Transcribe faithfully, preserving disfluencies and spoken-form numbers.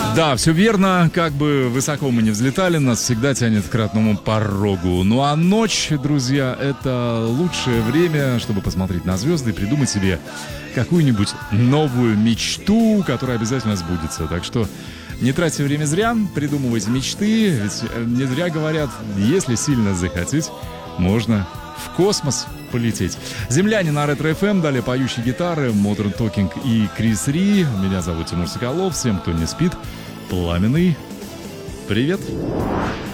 Да, все верно. Как бы высоко мы не взлетали, нас всегда тянет к родному порогу. Ну а ночь, друзья, это лучшее время, чтобы посмотреть на звезды и придумать себе какую-нибудь новую мечту, которая обязательно сбудется. Так что не тратьте время зря, придумывайте мечты. Ведь не зря говорят, если сильно захотеть, можно в космос полететь. Земляне на Ретро эф эм, далее поющие гитары, Modern Talking и Крис Ри. Меня зовут Тимур Соколов. Всем, кто не спит, пламенный привет.